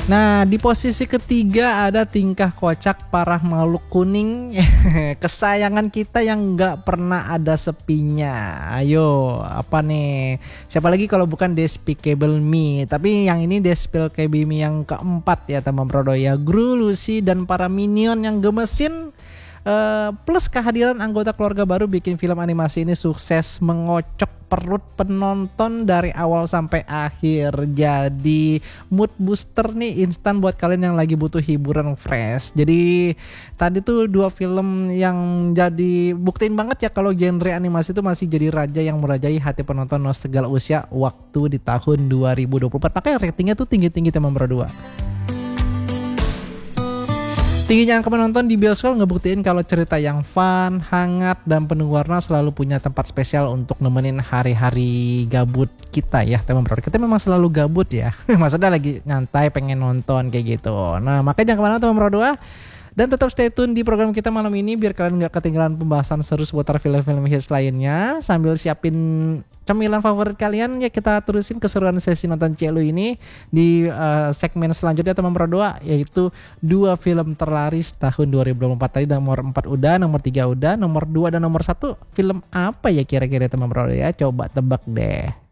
Nah, di posisi ketiga ada tingkah kocak parah makhluk kuning kesayangan kita yang nggak pernah ada sepinya. Ayo, apa nih? Siapa lagi kalau bukan Despicable Me? Tapi yang ini Despicable Me yang keempat ya teman Prodo ya. Gru, Lucy dan para minion yang gemesin. Plus kehadiran anggota keluarga baru bikin film animasi ini sukses mengocok perut penonton dari awal sampai akhir. Jadi mood booster nih instan buat kalian yang lagi butuh hiburan fresh. Jadi tadi tuh dua film yang jadi buktiin banget ya kalau genre animasi itu masih jadi raja yang merajai hati penonton segala usia waktu di tahun 2024. Makanya ratingnya tuh tinggi-tinggi teman berdua. Tingginya angka penonton di bioskop ngebuktiin kalau cerita yang fun, hangat, dan penuh warna selalu punya tempat spesial untuk nemenin hari-hari gabut kita ya teman bro. Kita memang selalu gabut ya. Maksudnya lagi nyantai pengen nonton kayak gitu. Nah makanya jangan kemana teman bro dua. Dan tetap stay tune di program kita malam ini biar kalian gak ketinggalan pembahasan seru seputar film-film hits lainnya. Sambil siapin cemilan favorit kalian ya kita terusin keseruan sesi nonton Celu ini di segmen selanjutnya teman berdua, yaitu dua film terlaris tahun 2024 tadi. Nomor 4 udah, nomor 3 udah, nomor 2 dan nomor 1 film apa ya kira-kira teman berdua ya, coba tebak deh.